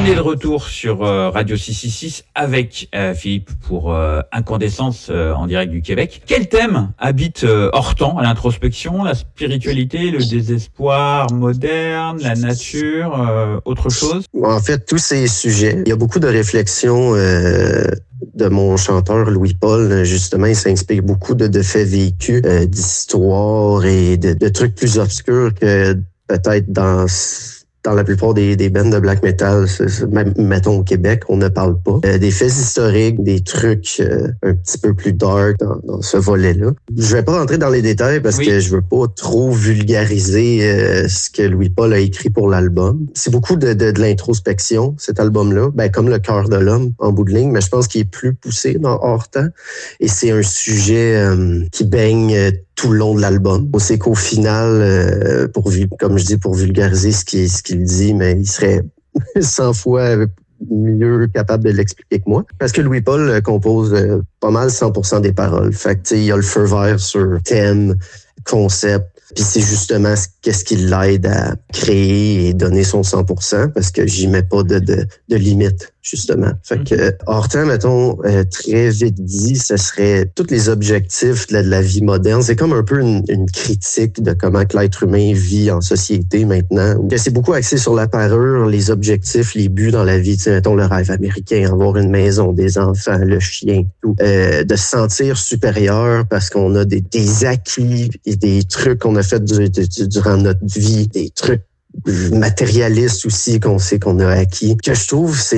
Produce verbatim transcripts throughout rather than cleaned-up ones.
On est de retour sur euh, Radio six cent soixante-six avec euh, Philippe pour euh, Incandescence euh, en direct du Québec. Quel thème habite euh, Hortan? L'introspection, la spiritualité, le désespoir moderne, la nature, euh, autre chose? En fait, tous ces sujets, il y a beaucoup de réflexions euh, de mon chanteur Louis-Paul. Justement, il s'inspire beaucoup de, de faits vécus, euh, d'histoires et de, de trucs plus obscurs que peut-être dans... Dans la plupart des, des bands de black metal, c'est, c'est, même mettons au Québec, on ne parle pas. Euh, des faits historiques, des trucs euh, un petit peu plus dark dans, dans ce volet-là. Je vais pas rentrer dans les détails parce oui. que je veux pas trop vulgariser euh, ce que Louis-Paul a écrit pour l'album. C'est beaucoup de, de, de l'introspection, cet album-là, ben comme le cœur de l'homme en bout de ligne, mais je pense qu'il est plus poussé dans Hortan. Et c'est un sujet euh, qui baigne euh, tout le long de l'album. C'est qu'au final, euh, pour comme je dis, pour vulgariser ce qu'il, ce qu'il dit, mais il serait cent fois mieux capable de l'expliquer que moi. Parce que Louis-Paul compose euh, pas mal cent pour cent des paroles. Fait que, tu sais, il y a le feu vert sur thème, concept. Puis c'est justement qu'est-ce qui l'aide à créer et donner son cent pour cent parce que j'y mets pas de, de, de limite, justement. Fait que Hortan, mettons, euh, très vite dit, ce serait tous les objectifs de la, de la vie moderne. C'est comme un peu une, une critique de comment que l'être humain vit en société maintenant. C'est beaucoup axé sur la parure, les objectifs, les buts dans la vie. Tu sais, mettons le rêve américain, avoir une maison, des enfants, le chien, tout. Euh, de se sentir supérieur parce qu'on a des, des acquis et des trucs qu'on a fait durant notre vie, des trucs matérialistes aussi qu'on sait qu'on a acquis. Que je trouve, c'est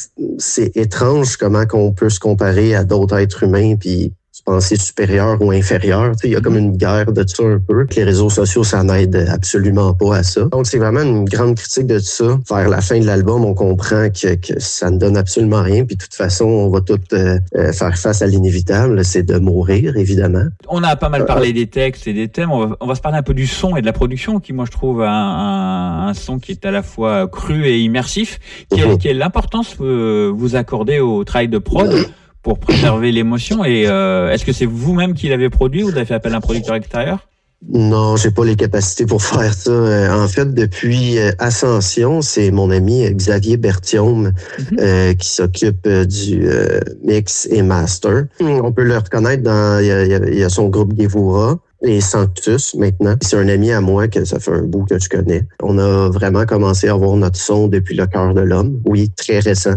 c'est étrange comment qu'on peut se comparer à d'autres êtres humains puis se penser supérieur ou inférieur. Tu sais, il y a comme une guerre de ça un peu. Les réseaux sociaux, ça n'aide absolument pas à ça. Donc, c'est vraiment une grande critique de ça. Vers la fin de l'album, on comprend que, que ça ne donne absolument rien. Puis, de toute façon, on va tout euh, faire face à l'inévitable. C'est de mourir, évidemment. On a pas mal parlé euh, des textes et des thèmes. On va, on va se parler un peu du son et de la production, qui, moi, je trouve un, un, un son qui est à la fois cru et immersif. Quelle, uh-huh. quelle importance euh, vous accordez au travail de prod pour préserver l'émotion? Et euh, est-ce que c'est vous-même qui l'avez produit ou vous avez fait appel à un producteur extérieur? Non, j'ai pas les capacités pour faire ça. En fait, depuis Ascension, c'est mon ami Xavier Berthiaume mm-hmm. euh, qui s'occupe du euh, mix et master. On peut le reconnaître dans il y a, il y a son groupe Gévora et Sanctus maintenant. C'est un ami à moi que ça fait un bout que je connais. On a vraiment commencé à avoir notre son depuis le cœur de l'homme. Oui, très récent.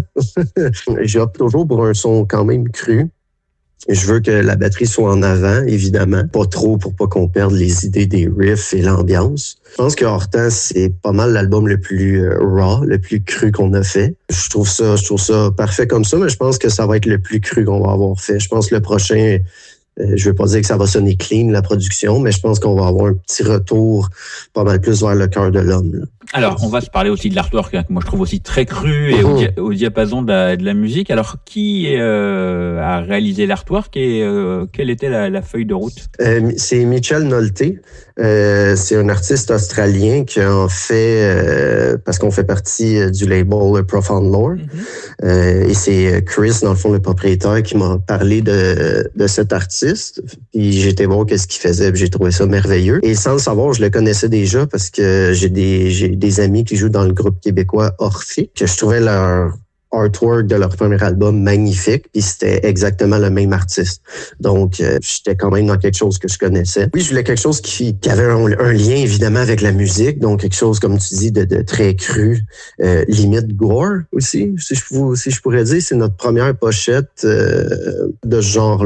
J'opte toujours pour un son quand même cru. Je veux que la batterie soit en avant, évidemment. Pas trop pour pas qu'on perde les idées des riffs et l'ambiance. Je pense que Hortan, c'est pas mal l'album le plus euh, raw, le plus cru qu'on a fait. Je trouve ça, je trouve ça parfait comme ça, mais je pense que ça va être le plus cru qu'on va avoir fait. Je pense que le prochain, euh, je veux pas dire que ça va sonner clean, la production, mais je pense qu'on va avoir un petit retour pas mal plus vers le cœur de l'homme, là. Alors, on va se parler aussi de l'artwork, que moi je trouve aussi très cru et au, dia- au diapason de la, de la musique. Alors, qui euh, a réalisé l'artwork et euh, quelle était la, la feuille de route? Euh, c'est Michel Nolte. Euh, c'est un artiste australien qui en fait, euh, parce qu'on fait partie du label Profound Lore. Mm-hmm. Euh, et c'est Chris, dans le fond, le propriétaire, qui m'a parlé de, de cet artiste. Puis j'étais voir qu'est-ce qu'il faisait, puis j'ai trouvé ça merveilleux. Et sans le savoir, je le connaissais déjà parce que j'ai des, j'ai des amis qui jouent dans le groupe québécois Orphée, que je trouvais leur artwork de leur premier album magnifique, puis c'était exactement le même artiste. Donc, euh, j'étais quand même dans quelque chose que je connaissais. Oui, je voulais quelque chose qui, qui avait un, un lien, évidemment, avec la musique, donc quelque chose, comme tu dis, de, de très cru, euh, limite gore aussi, si je, si je pourrais dire. C'est notre première pochette euh, de ce genre